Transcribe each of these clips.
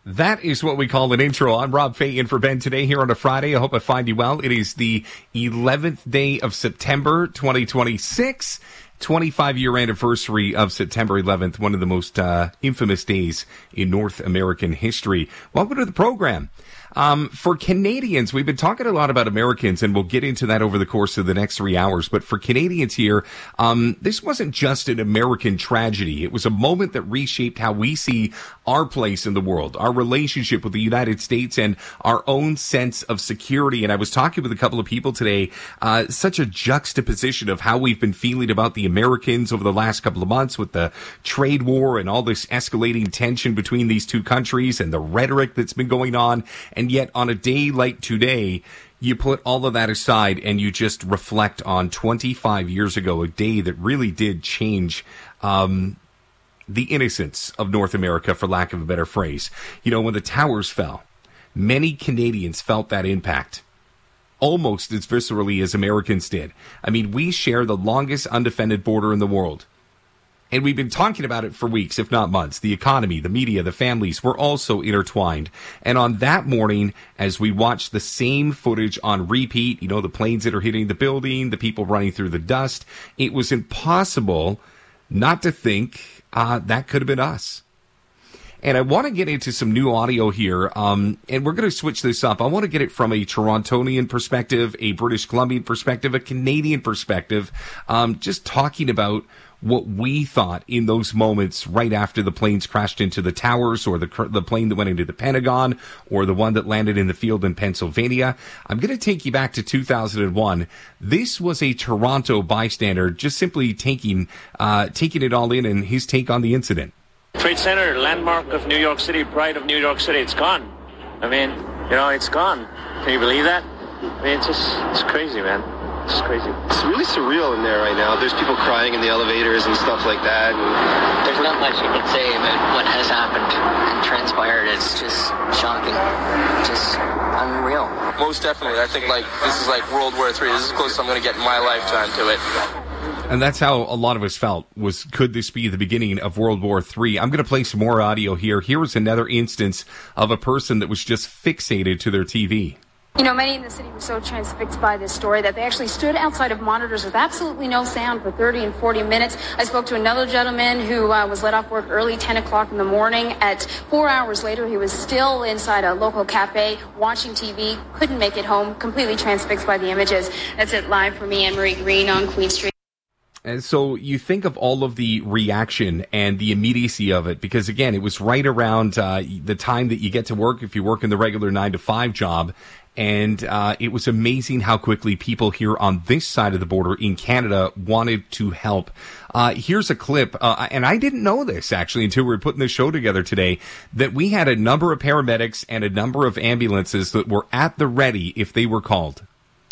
That is what we call an intro. I'm Rob Fay in for Ben today here on a Friday. I hope I find you well. It is the 11th day of September 2026, 25-year anniversary of September 11th, one of the most infamous days in North American history. Welcome to the program. For Canadians, we've been talking a lot about Americans, and we'll get into that over the course of the next 3 hours. But for Canadians here, this wasn't just an American tragedy. It was a moment that reshaped how we see our place in the world, our relationship with the United States, and our own sense of security. And I was talking with a couple of people today, such a juxtaposition of how we've been feeling about the Americans over the last couple of months with the trade war and all this escalating tension between these two countries and the rhetoric that's been going on. And yet on a day like today, you put all of that aside and you just reflect on 25 years ago, a day that really did change the innocence of North America, for lack of a better phrase. You know, when the towers fell, many Canadians felt that impact almost as viscerally as Americans did. I mean, we share the longest undefended border in the world. And we've been talking about it for weeks, if not months. The economy, the media, the families were also intertwined. And on that morning, as we watched the same footage on repeat, you know, the planes that are hitting the building, the people running through the dust, it was impossible not to think that could have been us. And I want to get into some new audio here, and we're going to switch this up. I want to get it from a Torontonian perspective, a British Columbian perspective, a Canadian perspective, just talking about what we thought in those moments right after the planes crashed into the towers, or the plane that went into the Pentagon, or the one that landed in the field in Pennsylvania. I'm going to take you back to 2001. This was a Toronto bystander just simply taking it all in, and his take on the incident. Trade Center, landmark of New York City, pride of New York City, it's gone. I mean, you know, it's gone. Can you believe that? I mean, it's crazy, man. It's crazy. It's really surreal in there right now. There's people crying in the elevators and stuff like that. And there's not much you can say about what has happened and transpired. It's just shocking. Just unreal. Most definitely. I think this is like World War III. This is as close as I'm going to get in my lifetime to it. And that's how a lot of us felt, was, could this be the beginning of World War III? I'm going to play some more audio here. Here was another instance of a person that was just fixated to their TV. You know, many in the city were so transfixed by this story that they actually stood outside of monitors with absolutely no sound for 30 and 40 minutes. I spoke to another gentleman who was let off work early, 10 o'clock in the morning. At 4 hours later, he was still inside a local cafe watching TV, couldn't make it home, completely transfixed by the images. That's it live for me, Anne-Marie Green on Queen Street. And so you think of all of the reaction and the immediacy of it, because again, it was right around the time that you get to work if you work in the regular 9-to-5 job. And it was amazing how quickly people here on this side of the border in Canada wanted to help. Here's a clip, and I didn't know this actually until we were putting this show together today, that we had a number of paramedics and a number of ambulances that were at the ready if they were called.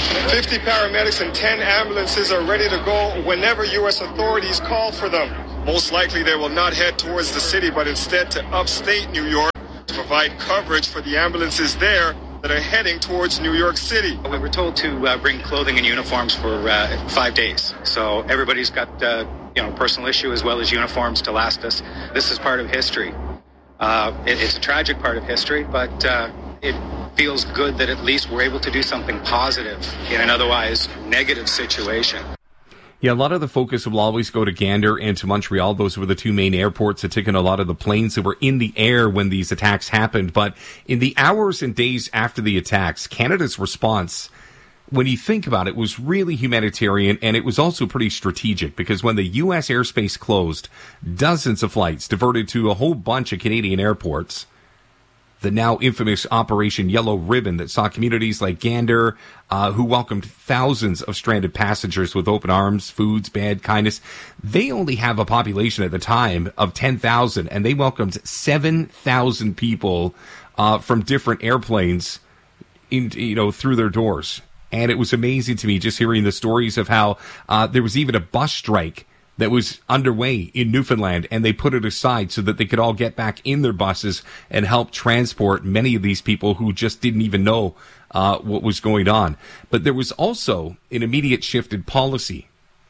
50 paramedics and 10 ambulances are ready to go whenever U.S. authorities call for them. Most likely they will not head towards the city, but instead to upstate New York to provide coverage for the ambulances there that are heading towards New York City. We were told to bring clothing and uniforms for 5 days. So everybody's got personal issue as well as uniforms to last us. This is part of history. It's a tragic part of history, but it feels good that at least we're able to do something positive in an otherwise negative situation. Yeah, a lot of the focus will always go to Gander and to Montreal. Those were the two main airports that took in a lot of the planes that were in the air when these attacks happened. But in the hours and days after the attacks, Canada's response, when you think about it, was really humanitarian, and it was also pretty strategic, because when the U.S. airspace closed, dozens of flights diverted to a whole bunch of Canadian airports. The now infamous Operation Yellow Ribbon that saw communities like Gander, who welcomed thousands of stranded passengers with open arms, foods, bed, kindness. They only have a population at the time of 10,000, and they welcomed 7,000 people from different airplanes through their doors. And it was amazing to me just hearing the stories of how there was even a bus strike that was underway in Newfoundland, and they put it aside so that they could all get back in their buses and help transport many of these people who just didn't even know what was going on. But there was also an immediate shift in policy.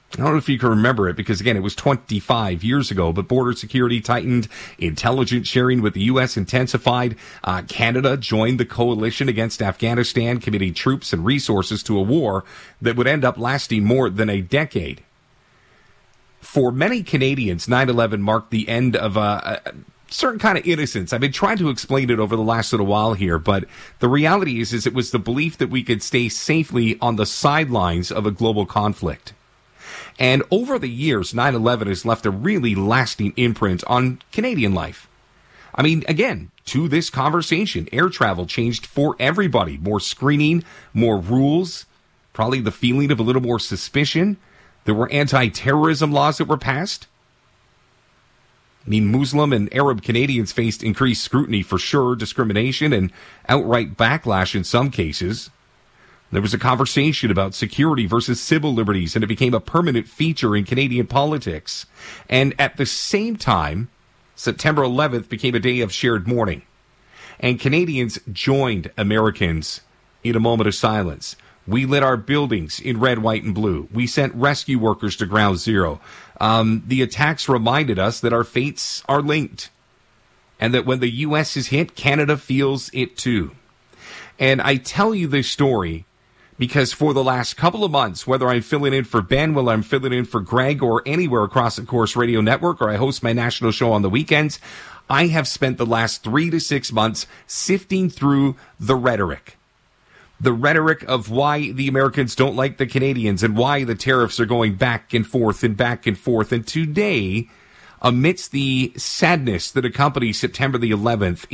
I don't know if you can remember it because, again, it was 25 years ago, but border security tightened, intelligence sharing with the U.S. intensified. Canada joined the coalition against Afghanistan, committing troops and resources to a war that would end up lasting more than a decade. For many Canadians, 9/11 marked the end of a certain kind of innocence. I've been trying to explain it over the last little while here, but the reality is it was the belief that we could stay safely on the sidelines of a global conflict. And over the years, 9/11 has left a really lasting imprint on Canadian life. I mean, again, to this conversation, air travel changed for everybody. More screening, more rules, probably the feeling of a little more suspicion. There were anti-terrorism laws that were passed. I mean, Muslim and Arab Canadians faced increased scrutiny for sure, discrimination and outright backlash in some cases. There was a conversation about security versus civil liberties, and it became a permanent feature in Canadian politics. And at the same time, September 11th became a day of shared mourning. And Canadians joined Americans in a moment of silence. We lit our buildings in red, white, and blue. We sent rescue workers to ground zero. The attacks reminded us that our fates are linked, and that when the U.S. is hit, Canada feels it too. And I tell you this story because for the last couple of months, whether I'm filling in for Ben, whether I'm filling in for Greg, or anywhere across the Corus Radio Network, or I host my national show on the weekends, I have spent the last 3 to 6 months sifting through the rhetoric. The rhetoric of why the Americans don't like the Canadians and why the tariffs are going back and forth and back and forth. And today, amidst the sadness that accompanies September the 11th,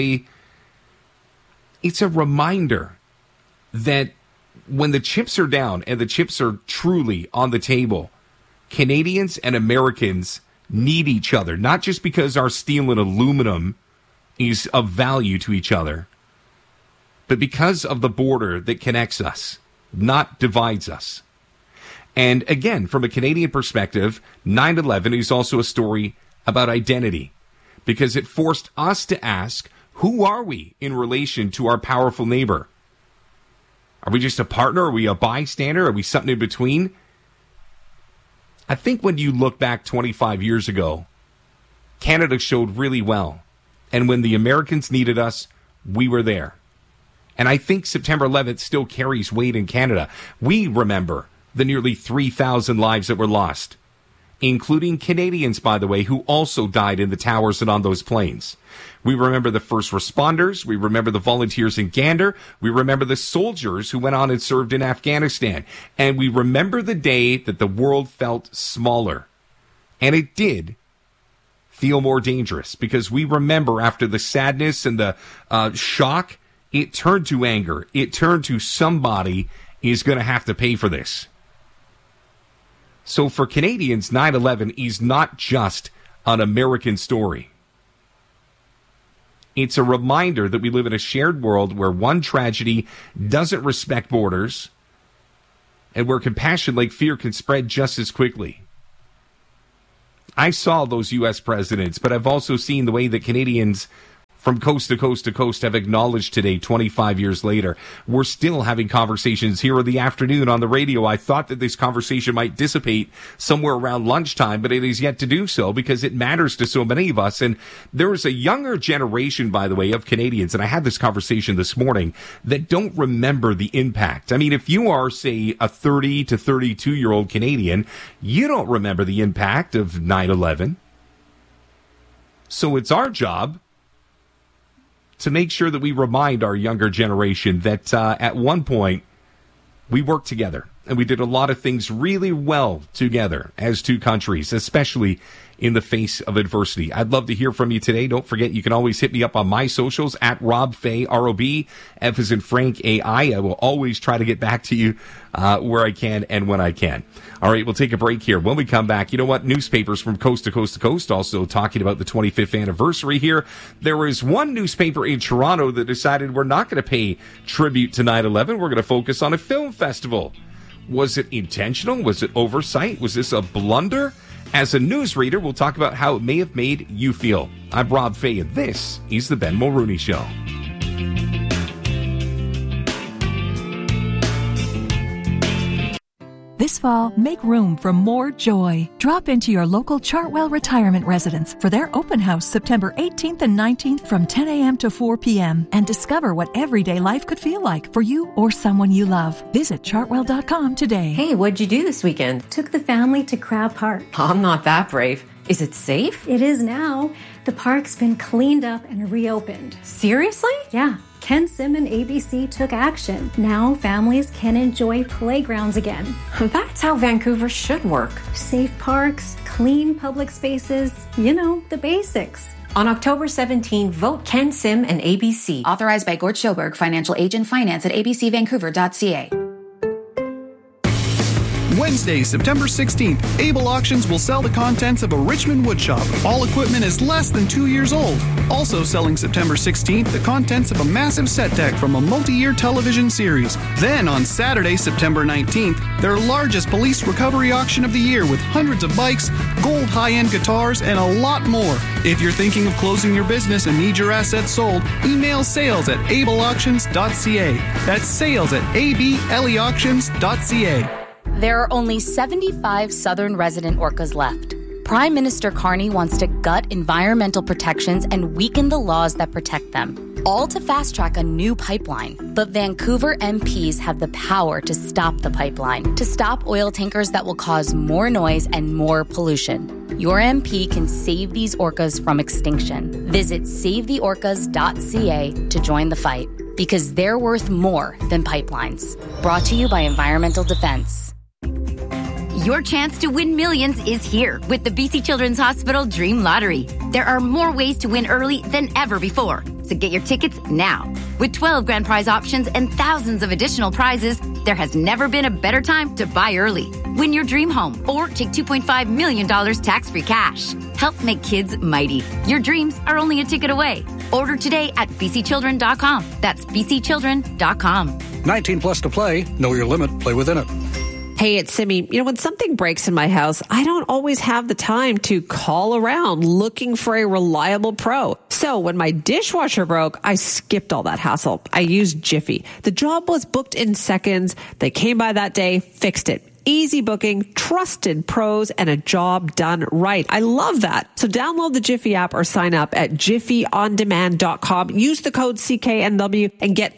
it's a reminder that when the chips are down and the chips are truly on the table, Canadians and Americans need each other, not just because our steel and aluminum is of value to each other, but because of the border that connects us, not divides us. And again, from a Canadian perspective, 9/11 is also a story about identity, because it forced us to ask, who are we in relation to our powerful neighbor? Are we just a partner? Are we a bystander? Are we something in between? I think when you look back 25 years ago, Canada showed really well. And when the Americans needed us, we were there. And I think September 11th still carries weight in Canada. We remember the nearly 3,000 lives that were lost, including Canadians, by the way, who also died in the towers and on those planes. We remember the first responders. We remember the volunteers in Gander. We remember the soldiers who went on and served in Afghanistan. And we remember the day that the world felt smaller. And it did feel more dangerous, because we remember after the sadness and the shock, it turned to anger. It turned to somebody is going to have to pay for this. So for Canadians, 9/11 is not just an American story. It's a reminder that we live in a shared world where one tragedy doesn't respect borders and where compassion like fear can spread just as quickly. I saw those U.S. presidents, but I've also seen the way that Canadians from coast to coast to coast have acknowledged today, 25 years later. We're still having conversations here in the afternoon on the radio. I thought that this conversation might dissipate somewhere around lunchtime, but it is yet to do so because it matters to so many of us. And there is a younger generation, by the way, of Canadians, and I had this conversation this morning, that don't remember the impact. I mean, if you are, say, a 30 to 32-year-old Canadian, you don't remember the impact of 9/11. So it's our job to make sure that we remind our younger generation that at one point we worked together and we did a lot of things really well together as two countries, especially in the face of adversity. I'd love to hear from you today. Don't forget, you can always hit me up on my socials at Rob Fay, R-O-B, F as in Frank, A-I. I will always try to get back to you where I can and when I can. All right, we'll take a break here. When we come back, you know what? Newspapers from coast to coast to coast also talking about the 25th anniversary here. There was one newspaper in Toronto that decided we're not going to pay tribute to 9/11. We're going to focus on a film festival. Was it intentional? Was it oversight? Was this a blunder? As a newsreader, we'll talk about how it may have made you feel. I'm Rob Fay, and this is The Ben Mulrooney Show. This This fall, make room for more joy. Drop into your local Chartwell Retirement Residence for their open house September 18th and 19th from 10 a.m. to 4 p.m. and discover what everyday life could feel like for you or someone you love. Visit chartwell.com today. Hey, what'd you do this weekend? Took the family to Crab Park. I'm not that brave. Is it safe? It is now. The park's been cleaned up and reopened. Seriously? Yeah. Ken Sim and ABC took action. Now families can enjoy playgrounds again. That's how Vancouver should work. Safe parks, clean public spaces, you know, the basics. On October 17, vote Ken Sim and ABC. Authorized by Gord Schoberg, financial agent, finance at abcvancouver.ca. Wednesday, September 16th, Able Auctions will sell the contents of a Richmond woodshop. All equipment is less than 2 years old. Also selling September 16th, the contents of a massive set deck from a multi-year television series. Then on Saturday, September 19th, their largest police recovery auction of the year with hundreds of bikes, gold high-end guitars, and a lot more. If you're thinking of closing your business and need your assets sold, email sales@ableauctions.ca. That's sales@ableauctions.ca. There are only 75 southern resident orcas left. Prime Minister Carney wants to gut environmental protections and weaken the laws that protect them, all to fast-track a new pipeline. But Vancouver MPs have the power to stop the pipeline, to stop oil tankers that will cause more noise and more pollution. Your MP can save these orcas from extinction. Visit savetheorcas.ca to join the fight, because they're worth more than pipelines. Brought to you by Environmental Defense. Your chance to win millions is here with the BC Children's Hospital Dream Lottery. There are more ways to win early than ever before, so get your tickets now. With 12 grand prize options and thousands of additional prizes, there has never been a better time to buy early. Win your dream home or take $2.5 million tax-free cash. Help make kids mighty. Your dreams are only a ticket away. Order today at bcchildren.com. That's bcchildren.com. 19 plus to play. Know your limit. Play within it. Hey, it's Simi. You know, when something breaks in my house, I don't always have the time to call around looking for a reliable pro. So when my dishwasher broke, I skipped all that hassle. I used Jiffy. The job was booked in seconds. They came by that day, fixed it. Easy booking, trusted pros, and a job done right. I love that. So download the Jiffy app or sign up at jiffyondemand.com. Use the code CKNW and get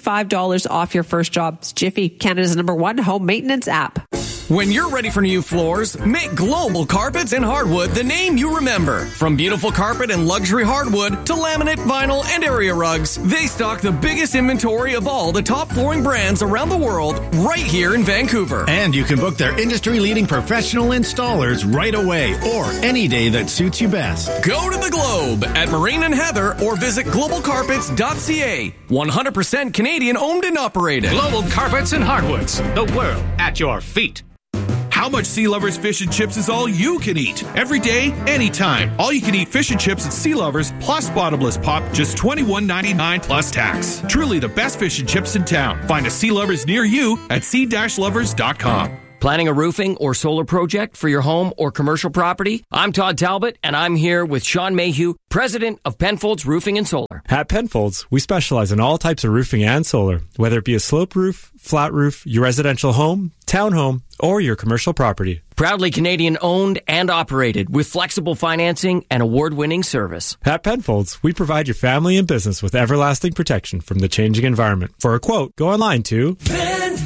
$25 off your first job. It's Jiffy, Canada's #1 home maintenance app. When you're ready for new floors, make Global Carpets and Hardwood the name you remember. From beautiful carpet and luxury hardwood to laminate, vinyl, and area rugs, they stock the biggest inventory of all the top flooring brands around the world right here in Vancouver. And you can book their industry-leading professional installers right away or any day that suits you best. Go to the Globe at Marine and Heather or visit globalcarpets.ca. 100% Canadian owned and operated. Global Carpets and Hardwoods, the world at your feet. How much Sea Lovers fish and chips is all you can eat? Every day, anytime. All you can eat fish and chips at Sea Lovers plus bottomless pop, just $21.99 plus tax. Truly the best fish and chips in town. Find a Sea Lovers near you at sea-lovers.com. Planning a roofing or solar project for your home or commercial property? I'm Todd Talbot, and I'm here with Sean Mayhew, president of Penfolds Roofing and Solar. At Penfolds, we specialize in all types of roofing and solar, whether it be a slope roof, flat roof, your residential home, townhome, or your commercial property. Proudly Canadian owned and operated with flexible financing and award-winning service. At Penfolds, we provide your family and business with everlasting protection from the changing environment. For a quote, go online to